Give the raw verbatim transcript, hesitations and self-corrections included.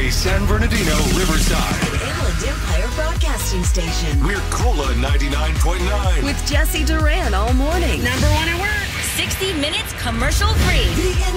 Bay, San Bernardino, Riverside. An Inland Empire Broadcasting Station. We're Cola ninety-nine point nine. With Jesse Duran all morning. Number one at work. sixty minutes commercial free. The